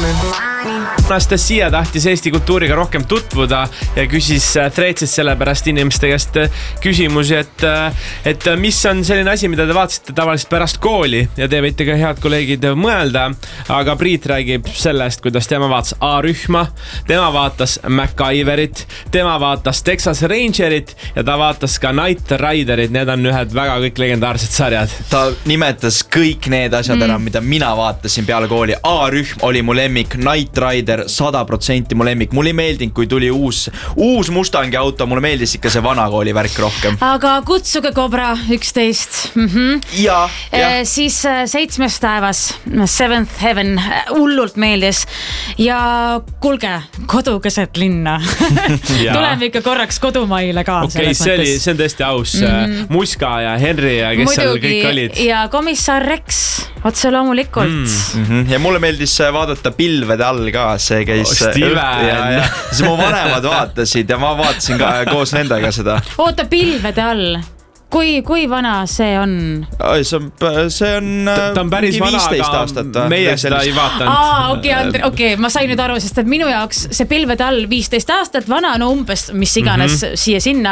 Anastasia tahtis Eesti kultuuriga rohkem tutvuda ja küsis Threadsis sellepärast inimeste käest küsimusi, et mis on selline asi, mida te vaatasite tavaliselt pärast kooli ja te võite ka head kolleegid mõelda, aga Priit räägib sellest, kuidas tema vaatas A-rühma, tema vaatas MacGyverit, tema vaatas Texas Rangerit ja ta vaatas ka Knight Riderit, need on ühed väga kõik legendaarsed sarjad. Ta nimetas kõik need asjad ära, mida mina vaatasin peale kooli. A-rühm oli mu lemmik, Knight Rider 100% mu lemmik. Mulle ei meeldinud, kui tuli uus Mustangi auto, mulle meeldis ikka see vana kooli värk rohkem. Aga Kutsuge Cobra 11. Ja. Siis 7. taevas, Seventh Heaven, hullult meeldis. Ja kuulge, Kodu keset linna. Tuleme ikka korraks kodumaile ka. Okei, see on tõesti aus. Muska ja Henry ja kes seal kõik olid. Ja komissar Rex, otse loomulikult. Ja mulle meeldis vaadata Pilvede all ka, see käis siis mu vanemad vaatasid ja ma vaatasin ka koos nendega seda. Oota, Pilvede all. Kui vana see on? See on ta on päris vana, aga meie seda ei vaatanud. Okei, ma sain nüüd aru, sest et minu jaoks see Pilvede all 15 aastat vana, no umbes mis iganes siia-sinna.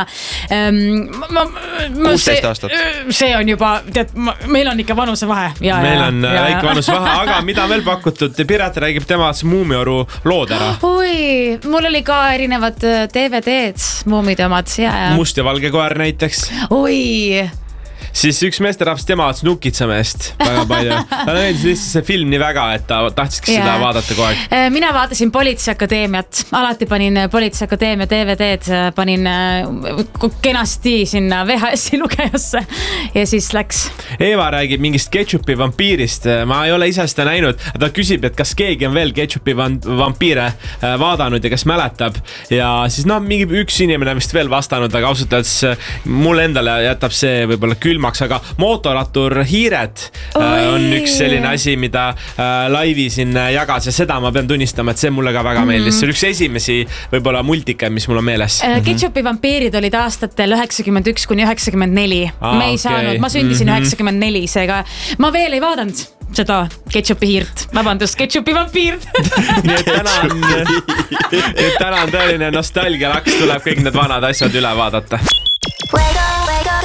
16 aastat. See on juba, tead, meil on ikka vanuse vahe. Meil on väike vanuse vahe, aga mida veel pakutud? Piret räägib tema Muumioru lood ära. Oi, mul oli ka erinevad DVD-d, Muumide omad. Must ja valge koer näiteks. Oi, siis üks meesterahvas tema vaatas Nukitsameest väga palju. Ta näidis lihtsalt see film nii väga, et ta tahtiski seda vaadata kogu aeg. Mina vaatasin Politseiakadeemiat. Alati panin Politseiakadeemia DVD-d, panin kenasti sinna VHS-i lugejasse ja siis läks. Eva räägib mingist ketšupi vampiirist. Ma ei ole ise seda näinud. Ta küsib, et kas keegi on veel ketšupi vampiire vaadanud ja kas mäletab. Ja siis mingi üks inimene vist veel vastanud, aga ausalt öeldes mul endale jätab see võib-olla külmaks, aga mootorattur Hiired on üks selline asi, mida laivi siin jagas ja seda ma pean tunnistama, et see mulle ka väga meeldis. See on üks esimesi võib-olla multike, mis mul on meeles. Ketšupi vampiirid olid aastatel 91–94. Me ei saanud, ma sündisin 94, seega ma veel ei vaadanud seda Ketšupi hiirt. Vabandust, Ketšupi vampiirt. Nii et täna on tõeline nostalgialaks, tuleb kõik need vanad asjad üle vaadata.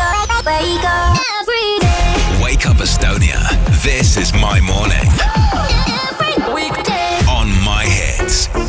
Wake up Estonia. This is my morning.